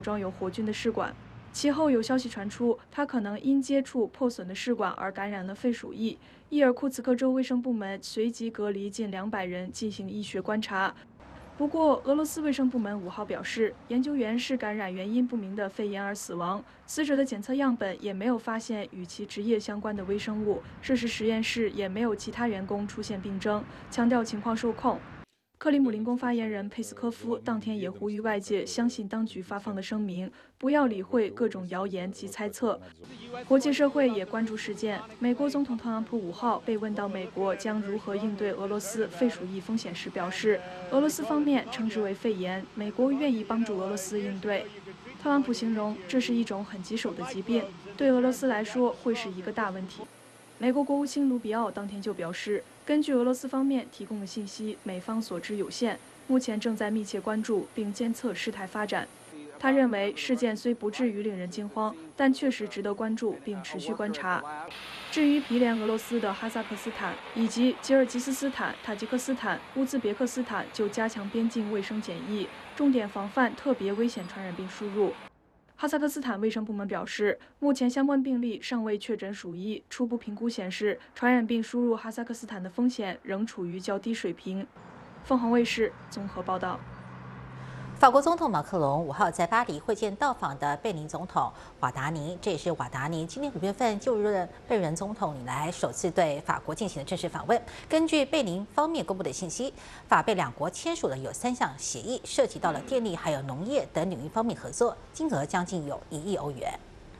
装有活菌的试管。其后有消息传出，他可能因接触破损的试管而感染了肺鼠疫。伊尔库茨克州卫生部门随即隔离近200人进行医学观察。不过，俄罗斯卫生部门5号表示，研究员是感染原因不明的肺炎而死亡，死者的检测样本也没有发现与其职业相关的微生物，涉事实验室也没有其他员工出现病征，强调情况受控。克里姆林宫发言人佩斯科夫当天也呼吁外界相信当局发放的声明，不要理会各种谣言及猜测。国际社会也关注事件。美国总统特朗普5号被问到美国将如何应对俄罗斯肺鼠疫风险时表示，俄罗斯方面称之为肺炎，美国愿意帮助俄罗斯应对。特朗普形容这是一种很棘手的疾病，对俄罗斯来说会是一个大问题。美国国务卿卢比奥当天就表示，根据俄罗斯方面提供的信息，美方所知有限，目前正在密切关注并监测事态发展。他认为事件虽不至于令人惊慌，但确实值得关注并持续观察。至于毗连俄罗斯的哈萨克斯坦以及吉尔吉斯斯坦、塔吉克斯坦、乌兹别克斯坦就加强边境卫生检疫，重点防范特别危险传染病输入。哈萨克斯坦卫生部门表示，目前相关病例尚未确诊鼠疫，初步评估显示，传染病输入哈萨克斯坦的风险仍处于较低水平。凤凰卫视综合报道。 法国总统马克龙5号在巴黎会见到访的贝宁总统瓦达尼，这也是瓦达尼今年5月份就任贝仁总统以来首次对法国进行的正式访问。根据贝宁方面公布的信息，法贝两国签署了有3项协议，涉及到了电力还有农业等领域方面合作，金额将近有1亿欧元。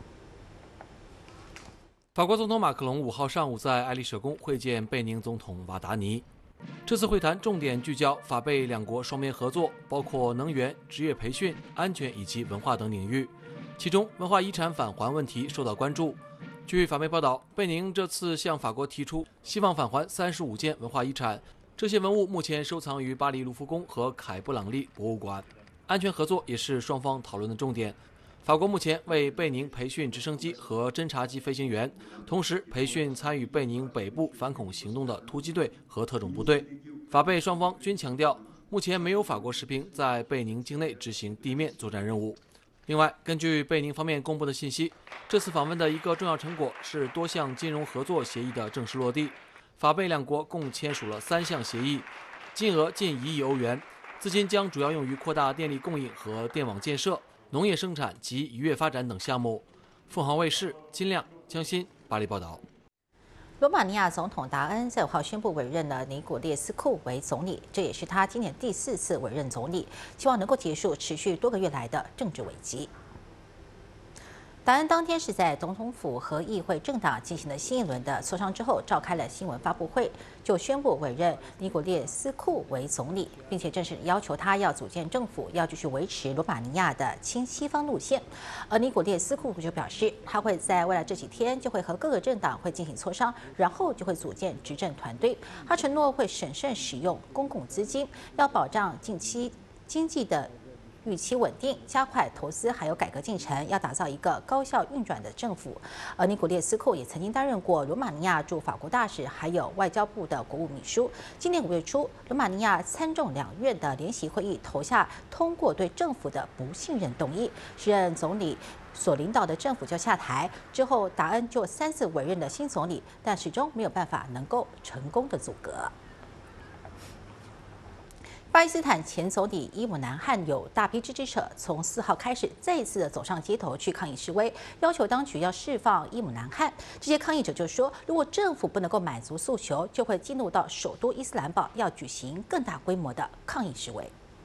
法国总统马克龙5号上午在爱丽舍宫会见贝宁总统瓦达尼。这次会谈重点聚焦法贝两国双边合作，包括能源、职业培训、安全以及文化等领域。其中，文化遗产返还问题受到关注。据法媒报道，贝宁这次向法国提出，希望返还35件文化遗产，这些文物目前收藏于巴黎卢浮宫和凯布朗利博物馆。安全合作也是双方讨论的重点。法国目前为贝宁培训直升机和侦察机飞行员，同时培训参与贝宁北部反恐行动的突击队和特种部队。法贝双方均强调，目前没有法国士兵在贝宁境内执行地面作战任务。另外，根据贝宁方面公布的信息，这次访问的一个重要成果是多项金融合作协议的正式落地。法贝两国共签署了3项协议，金额近1亿欧元，资金将主要用于扩大电力供应和电网建设、农业生产及渔业发展等项目。凤凰卫视金亮、江欣巴黎报道。 罗马尼亚总统达恩在5号宣布委任了尼古列斯库为总理，这也是他今年第4次委任总理，希望能够结束持续多个月来的政治危机。达恩当天是在总统府和议会政党进行了新一轮的磋商之后，召开了新闻发布会，就宣布委任尼古列斯库为总理，并且正式要求他要组建政府，要继续维持罗马尼亚的亲西方路线。而尼古列斯库就表示，他会在未来这几天就会和各个政党会进行磋商，然后就会组建执政团队。他承诺会审慎使用公共资金，要保障近期经济的预期稳定，加快投资还有改革进程，要打造一个高效运转的政府。而尼古列斯库也曾经担任过罗马尼亚驻法国大使，还有外交部的国务秘书。今年5月初，罗马尼亚参众两院的联席会议投下通过对政府的不信任动议，时任总理所领导的政府就下台。之后，达恩就3次委任了新总理，但始终没有办法能够成功的阻隔。巴基斯坦前总理伊姆兰汗有大批支持者从4号开始再一次的走上街头去抗议示威，要求当局要释放伊姆兰汗。这些抗议者就说，如果政府不能够满足诉求，就会进入到首都伊斯兰堡，要举行更大规模的抗议示威。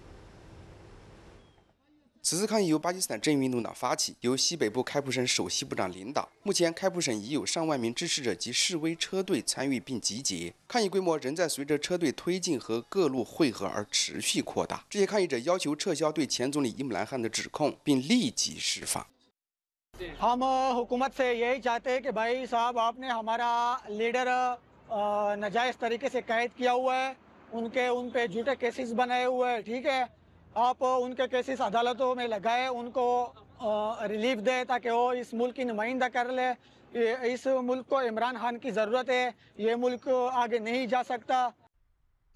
此次抗议由巴基斯坦正义运动党发起，由西北部开普省首席部长领导。目前，开普省已有上万名支持者及示威车队参与并集结，抗议规模仍在随着车队推进和各路汇合而持续扩大。这些抗议者要求撤销对前总理伊姆兰汗的指控，并立即释放。 हम हुकूमत से यही चाहते हैं कि भाई साहब आपने हमारा लीडर नाजायज तरीके से कैद किया हुआ है, उन पे झूठे केसेस बनाए हुए हैं, ठीक है। आप उनके केसेस अदालतों में लगाए, उनको रिलीफ दे ताकि वो इस मुल्क की नुमाइंदा कर ले। इस मुल्क को इमरान खान की ज़रूरत है, ये मुल्क आगे नहीं जा सकता।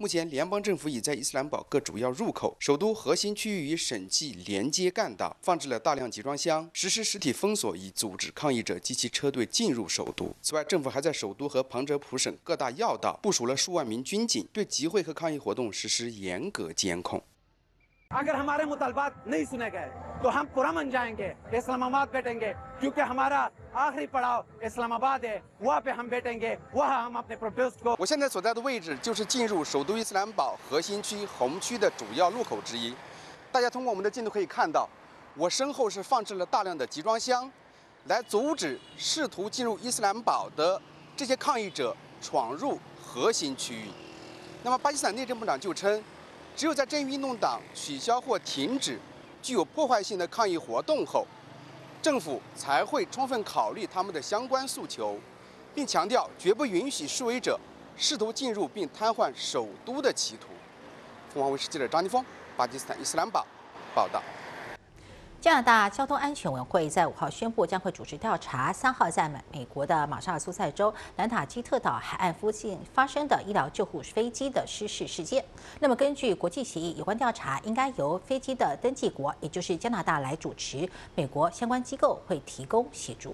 目前，联邦政府已在伊斯兰堡各主要入口、首都核心区域与审计连接干道放置了大量集装箱，实施实体封锁，以阻止抗议者及其车队进入首都。此外，政府还在首都和旁遮普省各大要道部署了数万名军警，对集会和抗议活动实施严格监控。 अगर हमारे मुतालबात नहीं सुने गए तो हम पुरअमन जाएंगे, इस्लामाबाद बैठेंगे, क्योंकि हमारा आखिरी पड़ाव इस्लामाबाद है, वहाँ पे हम बैठेंगे, वहाँ हम अपने प्रोटेस्ट को。 我现在所在的位置就是进入首都伊斯兰堡核心区红区的主要路口之一。大家通过我们的镜头可以看到，我身后是放置了大量的集装箱，来阻止试图进入伊斯兰堡的这些抗议者闯入核心区域。那么，巴基斯坦内政部长就称，只有在正义运动党取消或停止具有破坏性的抗议活动后，政府才会充分考虑他们的相关诉求，并强调绝不允许示威者试图进入并瘫痪首都的企图。凤凰卫视记者张立峰，巴基斯坦伊斯兰堡报道。 加拿大交通安全委员会在5号宣布，将会主持调查3号在美国的马萨诸塞州南塔基特岛海岸附近发生的医疗救护飞机的失事事件。那么，根据国际协议，有关调查应该由飞机的登记国，也就是加拿大来主持，美国相关机构会提供协助。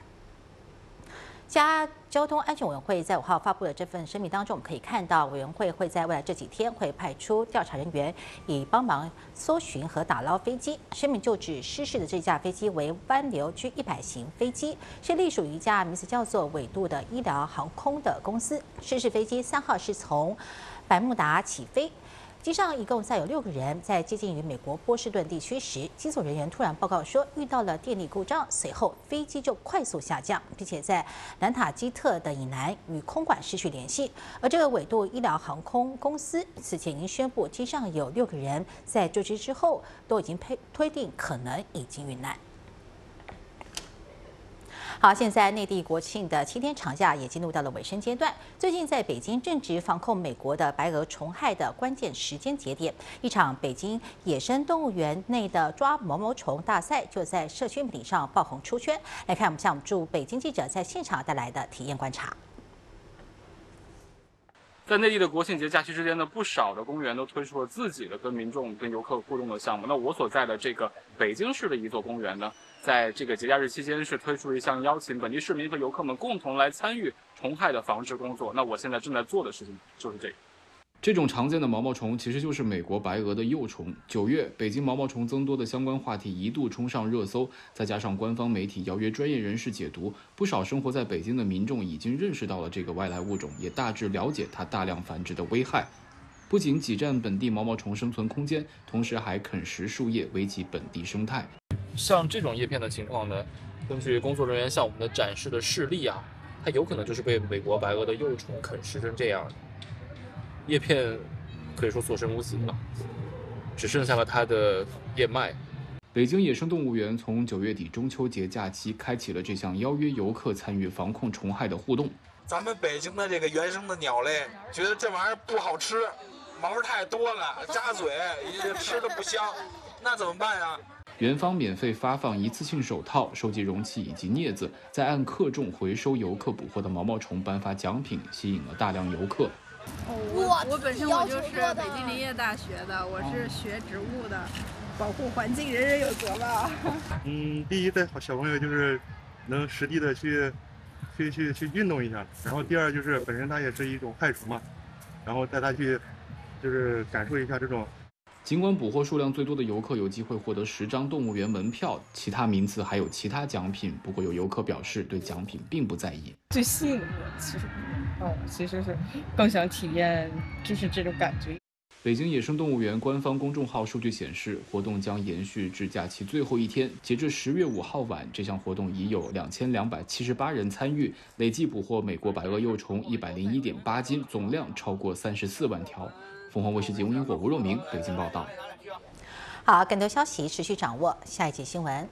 加交通安全委员会在5号发布的这份声明当中，我们可以看到，委员会会在未来这几天会派出调查人员，以帮忙搜寻和打捞飞机。声明就指失事的这架飞机为湾流G100型飞机，是隶属于一家名字叫做纬度的医疗航空的公司。失事飞机3号是从百慕达起飞。机上一共载有6个人，在接近于美国波士顿地区时，机组人员突然报告说遇到了电力故障，随后飞机就快速下降，并且在南塔基特的以南与空管失去联系。而这个纬度医疗航空公司此前已经宣布，机上有6个人在坠机之后都已经推定可能已经遇难。好，现在内地国庆的7天长假也进入到了尾声阶段。最近在北京正值防控美国的白额虫害的关键时间节点，一场北京野生动物园内的抓毛毛虫大赛就在社区媒体上爆红出圈。来看我们向我们驻北京记者在现场带来的体验观察。 在内地的国庆节假期之间呢，不少的公园都推出了自己的跟民众、跟游客互动的项目。那我所在的这个北京市的一座公园呢，在这个节假日期间是推出了一项邀请本地市民和游客们共同来参与虫害的防治工作。那我现在正在做的事情就是这个。 这种常见的毛毛虫其实就是美国白额的幼虫。9月，北京毛毛虫增多的相关话题一度冲上热搜，再加上官方媒体邀约专业人士解读，不少生活在北京的民众已经认识到了这个外来物种，也大致了解它大量繁殖的危害。不仅挤占本地毛毛虫生存空间，同时还啃食树叶，危及本地生态。 像这种叶片的情况呢，根据工作人员向我们的展示的示例啊，它有可能就是被美国白额的幼虫啃食成这样的。叶片可以说所剩无几了，只剩下了它的叶脉。 北京野生动物园从9月底中秋节假期开启了这项邀约游客参与防控虫害的互动。 咱们北京的这个原生的鸟类，觉得这玩意儿不好吃，毛太多了，扎嘴，也吃的不香，那怎么办呀？ 园方免费发放一次性手套、收集容器以及镊子，再按克重回收游客捕获的毛毛虫，颁发奖品，吸引了大量游客。 我本身就是北京林业大学的，我是学植物的，保护环境人人有责吧。 第一带小朋友就是能实地的去运动一下，然后第二就是本身它也是一种害虫嘛，然后带他去就是感受一下这种。 尽管捕获数量最多的游客有机会获得10张动物园门票，其他名次还有其他奖品，不过有游客表示对奖品并不在意。 最吸引我其实是更想体验就是这种感觉。 北京野生动物园官方公众号数据显示，活动将延续至假期最后一天，截至10月5号晚，这项活动已有2278人参与，累计捕获美国白额幼虫101.8斤，总量超过34万条。凤凰卫视节目萤火吴若明北京报道。 好，更多消息持续掌握下一节新闻。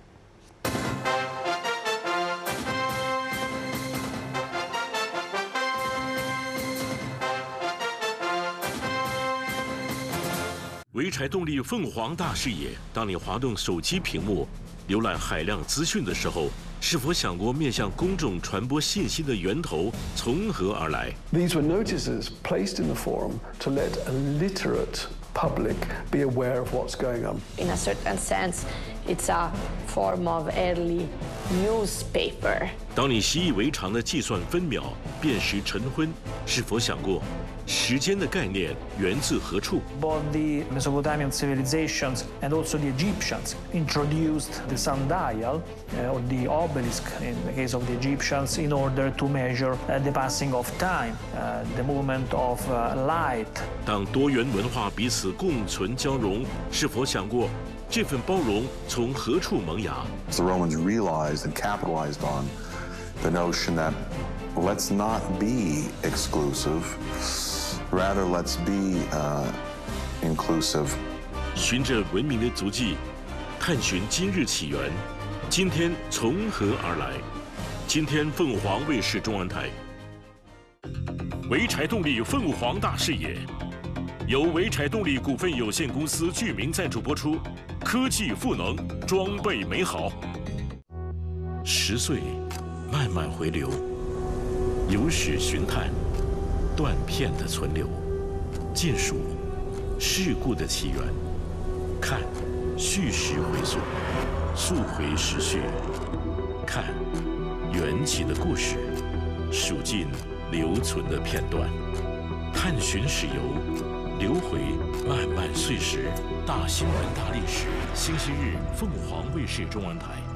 潍柴动力凤凰大视野，当你滑动手机屏幕，浏览海量资讯的时候， 是否想过面向公众传播信息的源头从何而来？ These were notices placed in the forum to let a literate public be aware of what's going on. In a certain sense, it's a form of early newspaper. 当你习以为常的计算分秒、辨识晨昏，是否想过时间的概念源自何处？ Both the Mesopotamian civilizations and also the Egyptians introduced the sundial or the obelisk in the case of the Egyptians in order to measure the passing of time, the movement of light. 当多元文化彼此共存交融，是否想过这份包容从何处萌芽？ The Romans realized and capitalized on the notion that let's not be exclusive, rather let's be inclusive. 循着文明的足迹，探寻今日起源，今天从何而来？今天凤凰卫视中文台，潍柴动力凤凰大视野，由潍柴动力股份有限公司剧名赞助播出。科技赋能，装备美好。10岁，慢慢回流，有史寻探，断片的存留，见数事故的起源，看叙事回溯，溯回时序，看缘起的故事，数尽留存的片段，探寻史游，流回漫漫岁时。大新闻大历史，星期日凤凰卫视中文台。